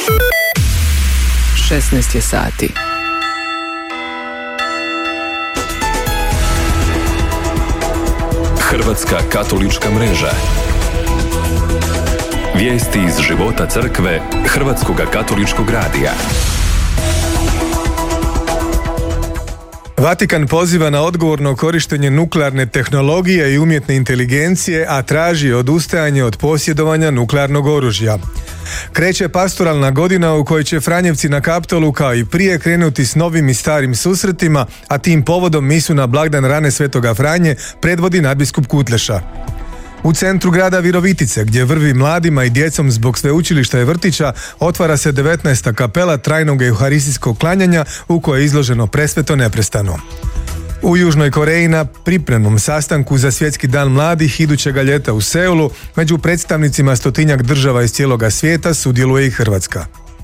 16 je sati. Hrvatska katolička mreža. Vijesti iz života crkve Hrvatskoga katoličkog radija. Vatikan poziva na odgovorno korištenje nuklearne tehnologije i umjetne inteligencije, a traži odustajanje od posjedovanja nuklearnog oružja. Kreće pastoralna godina u kojoj će Franjevci na Kaptolu kao i prije krenuti s novim i starim susretima, a tim povodom misu na blagdan rane Svetoga Franje predvodi nadbiskup Kutleša. U centru grada Virovitice, gdje vrvi mladima i djecom zbog sveučilišta i vrtića, otvara se 19. kapela trajnog euharistijskog klanjanja u kojoj je izloženo presveto neprestano. U Južnoj Koreji na pripremnom sastanku za Svjetski dan mladih idućega ljeta u Seulu među predstavnicima 100-tinjak država iz cijeloga svijeta sudjeluje i Hrvatska.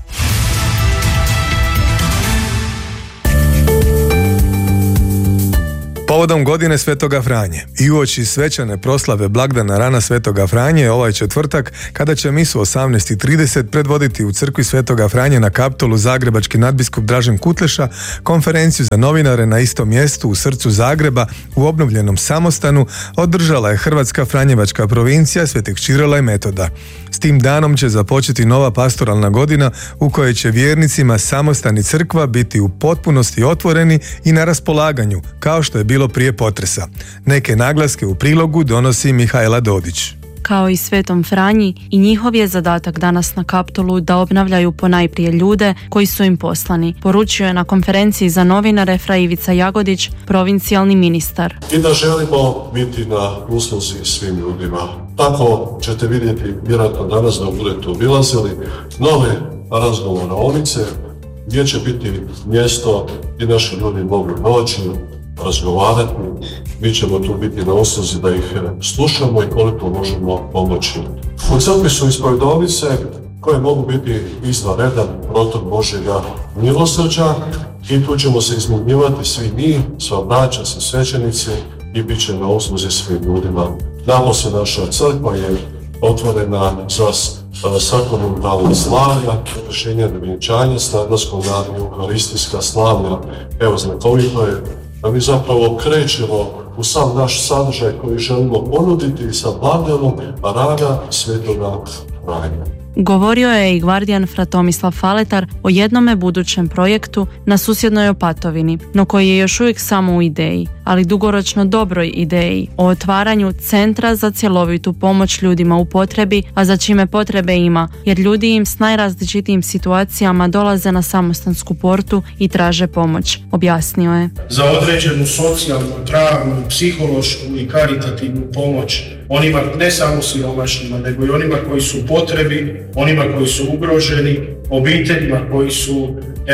Povodom godine Svetoga Franje i uoči svečane proslave blagdana rana Svetoga Franje ovaj četvrtak, kada će misu 18:30 predvoditi u crkvi Svetoga Franje na Kaptolu zagrebački nadbiskup Dražen Kutleša, konferenciju za novinare na istom mjestu u srcu Zagreba u obnovljenom samostanu održala je Hrvatska franjevačka provincija Svetih Čirola i Metoda. S tim danom će započeti nova pastoralna godina u kojoj će vjernicima samostan i crkva biti u potpunosti otvoreni i na raspolaganju, kao što je bilo prije potresa. Neke naglaske u prilogu donosi Mihajla Dodić. Kao i Svetom Franji, i njihov je zadatak danas na Kaptolu da obnavljaju ponajprije ljude koji su im poslani, poručio je na konferenciji za novinare Fra Ivica Jagodić, provincijalni ministar. I da želimo biti na usluzi svim ljudima. Tako ćete vidjeti vjerojatno danas da budete obilazili nove razgovoraonice gdje će biti mjesto gdje naši ljudi mogu doći, razgovarati. Mi ćemo tu biti na usluzi da ih slušamo i koliko možemo pomoći. U crkvi su ispovjedovnice koje mogu biti izvanredan protok Božjega milosrđa i tu ćemo se izmjenjivati svi mi, sva braća, svi svećenici i bit će na usluzi svim ljudima. Napose naša crkva je otvorena za svakodnevna slavlja, rješenja do vjenčanja, s naglaskom na euharistijska slavlja. Evo, znakovito je da mi zapravo krećemo u sam naš sadržaj koji želimo ponuditi sa blagdanom rana Svetoga Franje. Govorio je i gvardijan Fra Tomislav Faletar o jednome budućem projektu na susjednoj Opatovini, no koji je još uvijek samo u ideji, ali dugoročno dobroj ideji o otvaranju centra za cjelovitu pomoć ljudima u potrebi, a za čime potrebe ima, jer ljudi im s najrazličitijim situacijama dolaze na samostansku portu i traže pomoć, objasnio je. Za određenu socijalnu, travnu, psihološku i karitativnu pomoć onima ne samo siromašnima, nego i onima koji su u potrebi, onima koji su ugroženi, obiteljima koji su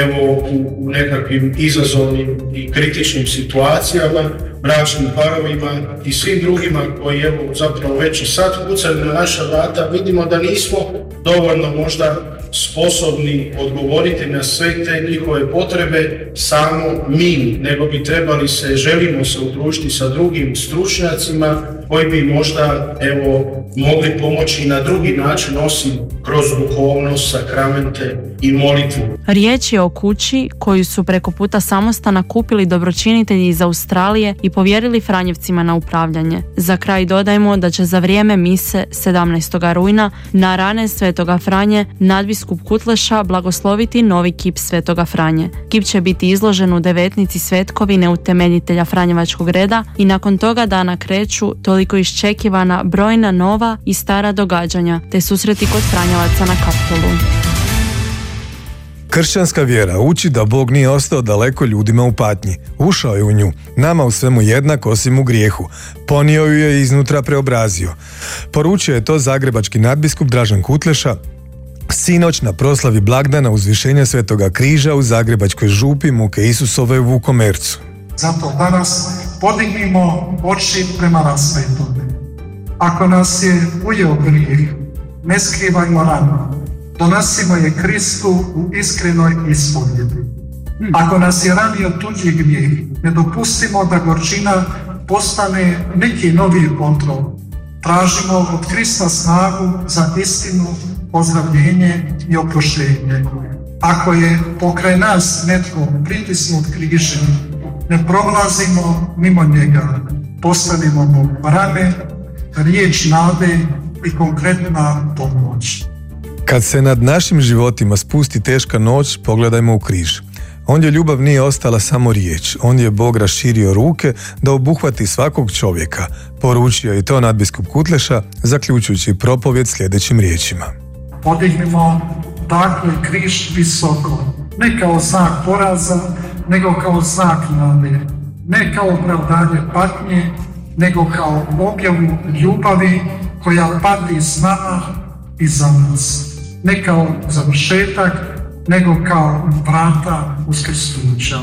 u nekakvim izazovnim i kritičnim situacijama, bračnim parovima i svim drugima koji zapravo već i sad kucaju na naša vrata. Vidimo da nismo dovoljno možda sposobni odgovoriti na sve te njihove potrebe samo mi, nego bi želimo se udružiti sa drugim stručnjacima koji bi možda mogli pomoći na drugi način osim kroz duhovnost, sakramente i molitvu. Riječ je o kući koju su preko puta samostana kupili dobročinitelji iz Australije i povjerili Franjevcima na upravljanje. Za kraj dodajmo da će za vrijeme mise 17. rujna na rane Svetoga Franje nadbiskup Kutleša blagosloviti novi kip Svetoga Franje. Kip će biti izložen u devetnici Svetkovine utemeljitelja Franjevačkog reda i nakon toga dana kreću toliko iščekivana brojna nova i stara događanja te susreti kod Franjevaca na Kaptolu. Kršćanska vjera uči da Bog nije ostao daleko ljudima u patnji. Ušao je u nju, nama u svemu jednak osim u grijehu. Ponio ju je i iznutra preobrazio. Poručio je to zagrebački nadbiskup Dražen Kutleša sinoć na proslavi blagdana uzvišenja Svetoga križa u zagrebačkoj župi Muke Isusove u Vukomercu. Zato danas podignimo oči prema rasvetome. Ako nas je ujeo grijeh, ne skrivajmo ranu. Donosimo je Kristu u iskrenoj ispovjedi. Ako nas je ranio tuđi grijeh, ne dopustimo da gorčina postane neki novi kontrol. Tražimo od Krista snagu za istinu ozdravljenje i oproštenje. Ako je pokraj nas netko pritisnut križem, ne prolazimo mimo njega, postavimo mu rame, riječ nade i konkretna pomoć. Kad se nad našim životima spusti teška noć, pogledajmo u križ. Ondje ljubav nije ostala samo riječ, ondje je Bog raširio ruke da obuhvati svakog čovjeka, poručio je to nadbiskup Kutleša, zaključujući propovjed sljedećim riječima. Podignimo dakle križ visoko, ne kao znak poraza, nego kao znak nade, ne kao opravdanje patnje, nego kao objavu ljubavi koja pati s nama i za nas. Ne kao završetak, nego kao vrata uskrsnuća.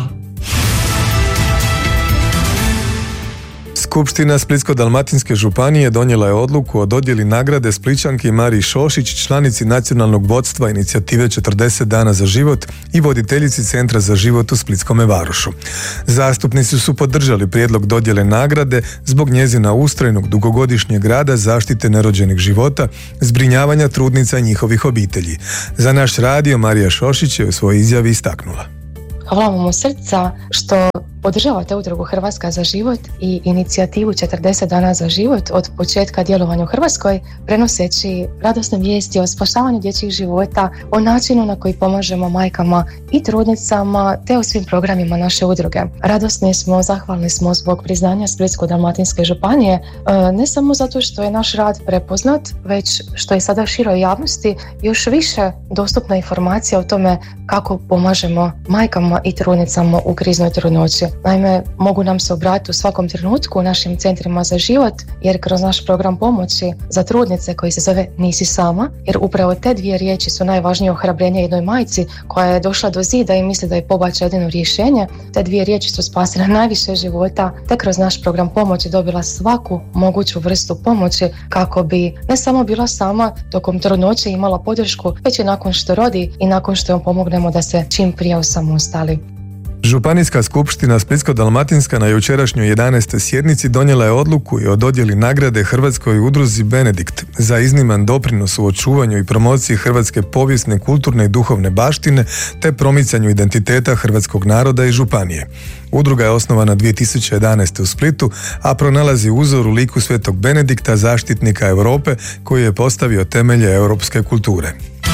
Skupština Splitsko-dalmatinske županije donijela je odluku o dodjeli nagrade Splićanki Mariji Šošić, članici nacionalnog vodstva inicijative 40 dana za život i voditeljici Centra za život u Splitskome Varošu. Zastupnici su podržali prijedlog dodjele nagrade zbog njezina ustrajnog dugogodišnjeg rada zaštite nerođenih života, zbrinjavanja trudnica i njihovih obitelji. Za naš radio Marija Šošić je u svojoj izjavi istaknula. Hvala vam od srca što podržavate udrugu Hrvatska za život i inicijativu 40 dana za život od početka djelovanja u Hrvatskoj, prenoseći radosne vijesti o spašavanju dječjih života, o načinu na koji pomažemo majkama i trudnicama, te o svim programima naše udruge. Radosni smo, zahvalni smo zbog priznanja Splitsko-dalmatinske županije, ne samo zato što je naš rad prepoznat, već što je sada široj javnosti još više dostupna informacija o tome kako pomažemo majkama i trudnicama u kriznoj trudnoći. Naime, mogu nam se obratiti u svakom trenutku u našim centrima za život, jer kroz naš program pomoći za trudnice koji se zove Nisi sama, jer upravo te dvije riječi su najvažnije ohrabrenje jednoj majci koja je došla do zida i misli da je pobačaj jedino rješenje. Te dvije riječi su spasile najviše života, te kroz naš program pomoći dobila svaku moguću vrstu pomoći kako bi ne samo bila sama tokom trudnoće imala podršku, već i nakon što rodi i nakon što joj pomognemo da se čim prije osamostali. Županijska skupština Splitsko-dalmatinska na jučerašnjoj 11. sjednici donijela je odluku i o dodjeli nagrade Hrvatskoj udruzi Benedikt za izniman doprinos u očuvanju i promociji hrvatske povijesne, kulturne i duhovne baštine te promicanju identiteta hrvatskog naroda i županije. Udruga je osnovana 2011. u Splitu, a pronalazi uzor u liku svetog Benedikta, zaštitnika Europe, koji je postavio temelje europske kulture.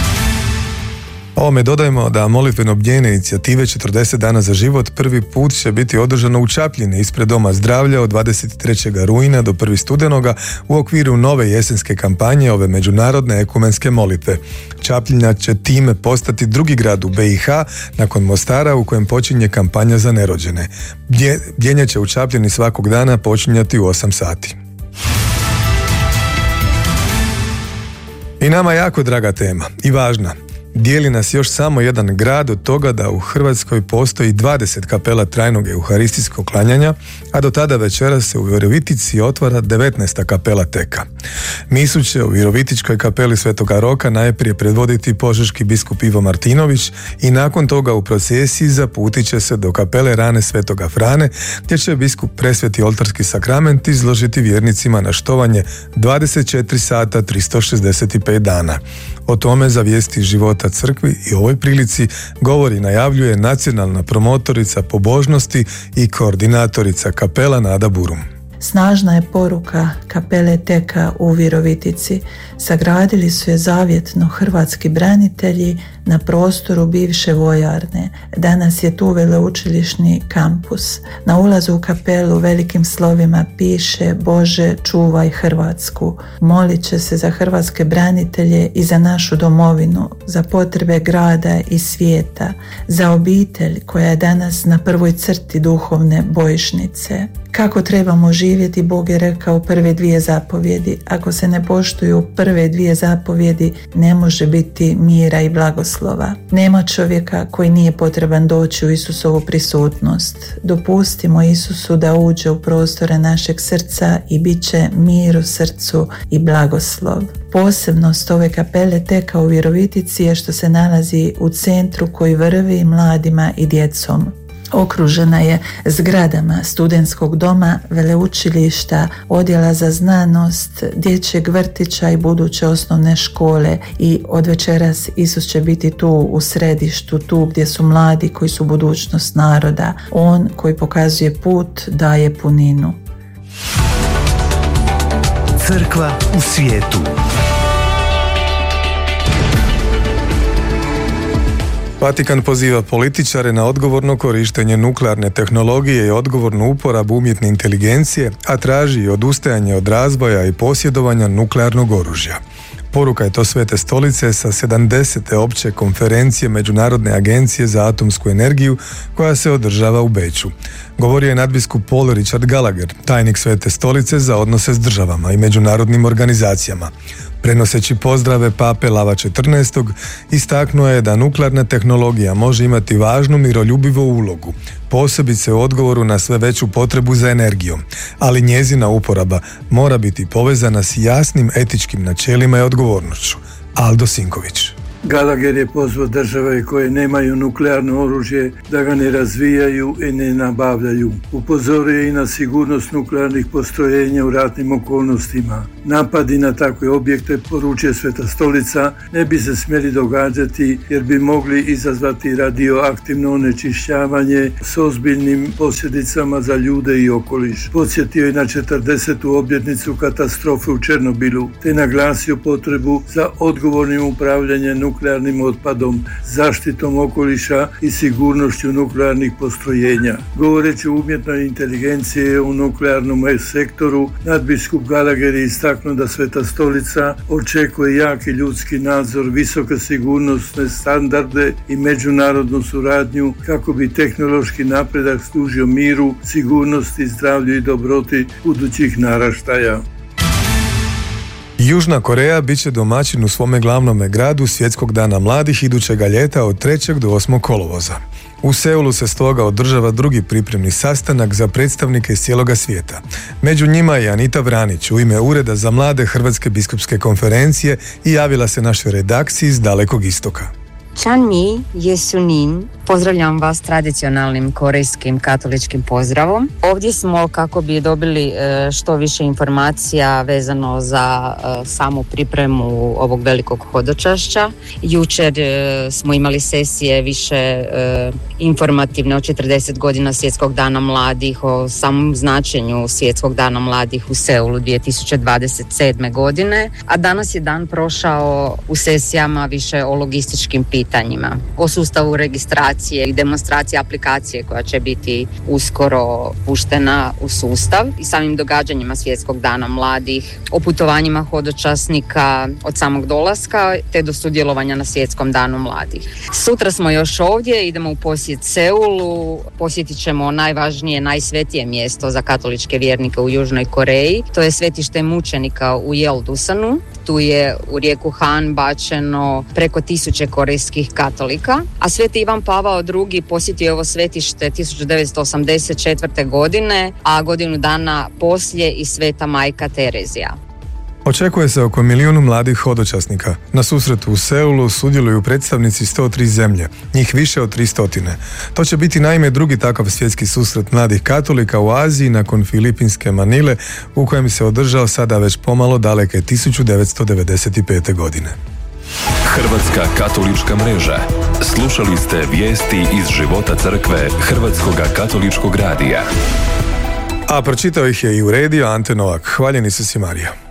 Ovome dodajmo da molitveno bdjenje inicijative 40 dana za život prvi put će biti održano u Čapljini ispred Doma zdravlja od 23. rujna do 1. studenoga u okviru nove jesenske kampanje ove međunarodne ekumenske molitve. Čapljina će time postati drugi grad u BiH nakon Mostara u kojem počinje kampanja za nerođene. Bdjenje će u Čapljini svakog dana počinjati u 8 sati. I nama jako draga tema i važna. Dijeli nas još samo jedan grad od toga da u Hrvatskoj postoji 20 kapela trajnog euharistijskog klanjanja, a do tada večeras se u Virovitici otvara 19. kapela teka. Misu će u Virovitičkoj kapeli Svetoga Roka najprije predvoditi požeški biskup Ivo Martinović i nakon toga u procesiji zaputit će se do kapele Rane Svetoga Frane, gdje će biskup presveti oltarski sakrament izložiti vjernicima na štovanje 24 sata 365 dana. O tome za vijesti života crkvi i ovoj prilici govori i najavljuje nacionalna promotorica pobožnosti i koordinatorica kapela Nada Burum. Snažna je poruka kapele Teka u Virovitici. Sagradili su je zavjetno hrvatski branitelji na prostoru bivše vojarne. Danas je tu veleučilišni kampus. Na ulazu u kapelu velikim slovima piše: Bože, čuvaj Hrvatsku. Molit će se za hrvatske branitelje i za našu domovinu, za potrebe grada i svijeta, za obitelj koja je danas na prvoj crti duhovne bojišnice. Kako trebamo živjeti, Bog je rekao prve dvije zapovjedi. Ako se ne poštuju prve dvije zapovjedi, ne može biti mira i blagoslova. Nema čovjeka koji nije potreban doći u Isusovu prisutnost. Dopustimo Isusu da uđe u prostore našeg srca i bit će mir u srcu i blagoslov. Posebnost ove kapele Teka u Virovitici je što se nalazi u centru koji vrvi mladima i djecom. Okružena je zgradama studentskog doma, veleučilišta, odjela za znanost, dječjeg vrtića i buduće osnovne škole i od večeras Isus će biti tu u središtu, tu gdje su mladi koji su budućnost naroda. On koji pokazuje put daje puninu. Crkva u svijetu. Vatikan poziva političare na odgovorno korištenje nuklearne tehnologije i odgovornu uporabu umjetne inteligencije, a traži i odustajanje od razvoja i posjedovanja nuklearnog oružja. Poruka je to Svete stolice sa 70. opće konferencije Međunarodne agencije za atomsku energiju koja se održava u Beču. Govorio je nadbiskup Paul Richard Gallagher, tajnik Svete stolice za odnose s državama i međunarodnim organizacijama. Prenoseći pozdrave pape Lava XIV, istaknuo je da nuklearna tehnologija može imati važnu miroljubivu ulogu, posebice u odgovoru na sve veću potrebu za energijom, ali njezina uporaba mora biti povezana s jasnim etičkim načelima i odgovornošću. Aldo Sinković. Gallagher je pozvao države koje nemaju nuklearno oružje da ga ne razvijaju i ne nabavljaju. Upozorio je i na sigurnost nuklearnih postrojenja u ratnim okolnostima. Napadi na takve objekte, poručuje Sveta stolica, ne bi se smjeli događati jer bi mogli izazvati radioaktivno onečišćavanje s ozbiljnim posljedicama za ljude i okoliš. Podsjetio je na 40. obljetnicu katastrofe u Černobilu, te naglasio potrebu za odgovornim upravljanjem nuklearnim otpadom, zaštitom okoliša i sigurnošću nuklearnih postrojenja. Govoreći o umjetnoj inteligenciji u nuklearnom sektoru, nadbiskup Gallagher je istaknuo da Sveta stolica očekuje jaki ljudski nadzor, visoke sigurnosne standarde i međunarodnu suradnju kako bi tehnološki napredak služio miru, sigurnosti, zdravlju i dobroti budućih naraštaja. Južna Koreja bit će domaćin u svome glavnome gradu Svjetskog dana mladih idućega ljeta od 3. do 8. kolovoza. U Seulu se stoga održava drugi pripremni sastanak za predstavnike iz cijeloga svijeta. Među njima je Anita Vranić u ime Ureda za mlade Hrvatske biskupske konferencije i javila se našoj redakciji iz Dalekog istoka. Chanmi Yesunin, pozdravljam vas tradicionalnim korejskim katoličkim pozdravom. Ovdje smo kako bi dobili što više informacija vezano za samu pripremu ovog velikog hodočašća. Jučer smo imali sesije više informativne o 40 godina Svjetskog dana mladih, o samom značenju Svjetskog dana mladih u Seulu 2027. godine, a danas je dan prošao u sesijama više o logističkim pitanjima, o sustavu registracije i demonstracije aplikacije koja će biti uskoro puštena u sustav i samim događanjima Svjetskog dana mladih, o putovanjima hodočasnika od samog dolaska te do sudjelovanja na Svjetskom danu mladih. Sutra smo još ovdje, idemo u posjet Seulu, posjetit ćemo najvažnije, najsvetije mjesto za katoličke vjernike u Južnoj Koreji, to je svetište mučenika u Yeoldusanu. Tu je u rijeku Han bačeno preko 1000 korejskih katolika, a Sveti Ivan Pavao II posjetio ovo svetište 1984. godine, a godinu dana poslije i Sveta majka Terezija. Očekuje se oko 1 milijun mladih hodočasnika. Na susretu u Seulu sudjeluju predstavnici 103 zemlje, njih više od 300. To će biti naime drugi takav svjetski susret mladih katolika u Aziji nakon filipinske Manile, u kojem se održao sada već pomalo daleke 1995. godine. Hrvatska katolička mreža. Slušali ste vijesti iz života crkve Hrvatskoga katoličkog radija. A pročitao ih je i uredio Ante Novak. Hvaljeni su si Marija.